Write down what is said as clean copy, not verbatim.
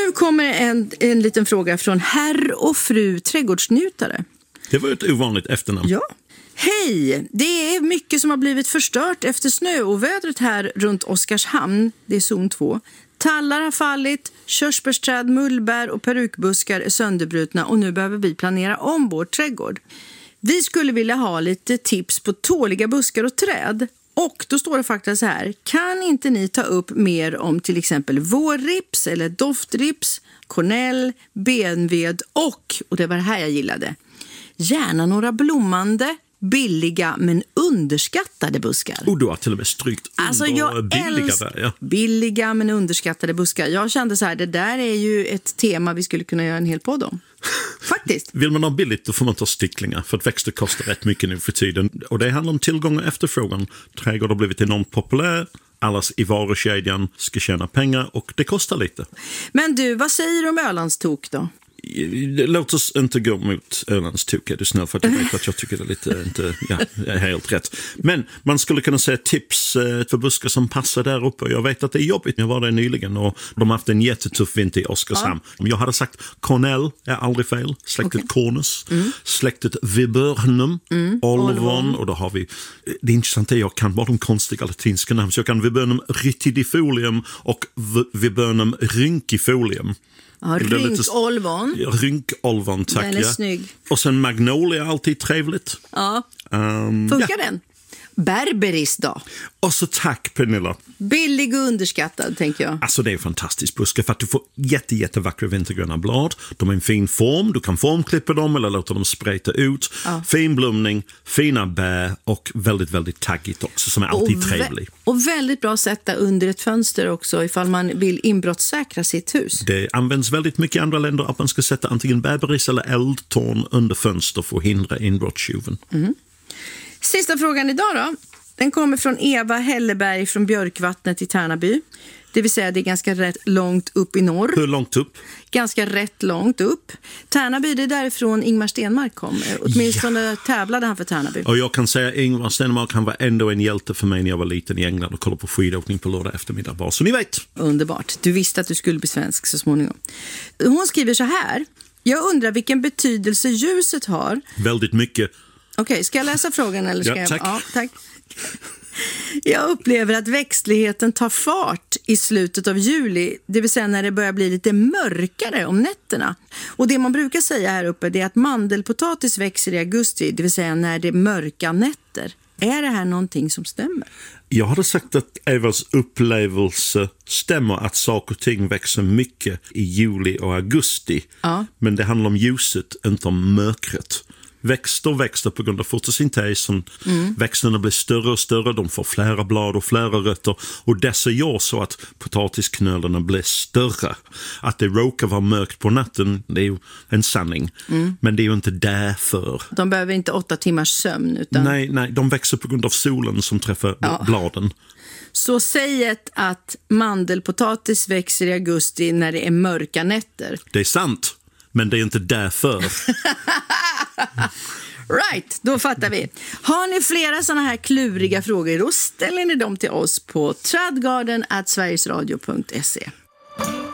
Nu kommer en liten fråga från herr och fru trädgårdsnjutare. Det var ett ovanligt efternamn. Ja. Hej! Det är mycket som har blivit förstört efter snöovädret här runt Oskarshamn. Det är zon 2. Tallar har fallit, körsbärsträd, mullbär och perukbuskar är sönderbrutna och nu behöver vi planera om vår trädgård. Vi skulle vilja ha lite tips på tåliga buskar och träd. Och då står det faktiskt så här: kan inte ni ta upp mer om till exempel vårrips eller doftrips, kornell, benved och det var det här jag gillade, gärna några blommande, billiga men underskattade buskar. Du har till och med strykt under billiga där. Ja. Billiga men underskattade buskar. Jag kände så här, det där är ju ett tema vi skulle kunna göra en hel podd om. Faktiskt. Vill man ha billigt då får man ta sticklingar, för att växter kostar rätt mycket nu för tiden. Och det handlar om tillgång och efterfrågan. Trädgård har blivit enormt populär. Allas i varukedjan ska tjäna pengar och det kostar lite. Men du, vad säger du om Ölandstok då? Låt oss inte gå mot Ölandstok, är du snäll, för att jag vet att jag tycker det är lite inte helt rätt. Men man skulle kunna säga tips för buskar som passar där uppe. Jag vet att det är jobbigt. Jag var där nyligen och de har haft en jättetuff vinter i Oskarshamn. Ja. Jag hade sagt kornell är aldrig fel. Släktet Cornus. Släktet Viburnum. Olivon. Och då har vi, det är intressant, jag kan bara de konstiga latinska namn. Så jag kan Viburnum ritidifolium och Viburnum rynkifolium. Ja, rynkolvon. Rynkolvon, tack. Den är snygg. Och sen magnolia, alltid trevligt. Ja, funkar den? Berberis då? Och så tack, Pernilla. Billig och underskattad, tänker jag. Alltså det är en fantastisk buske för att du får jättevackra vintergröna blad. De är en fin form, du kan formklippa dem eller låta dem spreta ut. Ja. Fin blomning, fina bär och väldigt, väldigt taggigt också, som är alltid trevlig. Och väldigt bra att sätta under ett fönster också ifall man vill inbrottssäkra sitt hus. Det används väldigt mycket i andra länder att man ska sätta antingen berberis eller eldtorn under fönster för att hindra inbrottstjuven. Sista frågan idag då. Den kommer från Eva Helleberg från Björkvattnet i Tärnaby. Det vill säga det är ganska rätt långt upp i norr. Hur långt upp? Ganska rätt långt upp. Tärnaby, det är därifrån Ingmar Stenmark kom. Åtminstone tävlade han för Tärnaby. Och jag kan säga Ingmar Stenmark, han var ändå en hjälte för mig när jag var liten i England och kollade på skidåkning på lördag eftermiddag. Bara så ni vet. Underbart. Du visste att du skulle bli svensk så småningom. Hon skriver så här: jag undrar vilken betydelse ljuset har. Väldigt mycket. Okej, ska jag läsa frågan eller ska ja, tack. Ja, tack. Jag upplever att växtligheten tar fart i slutet av juli, det vill säga när det börjar bli lite mörkare om nätterna. Och det man brukar säga här uppe, det är att mandelpotatis växer i augusti, det vill säga när det är mörka nätter. Är det här någonting som stämmer? Jag hade sagt att Evas upplevelse stämmer, att saker och ting växer mycket i juli och augusti. Ja. Men det handlar om ljuset, inte om mörkret. Växter på grund av fotosyntesen. Växterna blir större och större, de får flera blad och flera rötter och dessa gör så att potatisknölarna blir större. Att det råkar vara mörkt på natten, det är ju en sanning. Men det är ju inte därför. De behöver inte 8 timmars sömn utan... Nej, de växer på grund av solen som träffar bladen. Så säget att mandelpotatis växer i augusti när det är mörka nätter. Det är sant, men det är inte därför. Right, då fattar vi. Har ni flera såna här kluriga frågor, då ställer ni dem till oss på tradgarden@sverigesradio.se.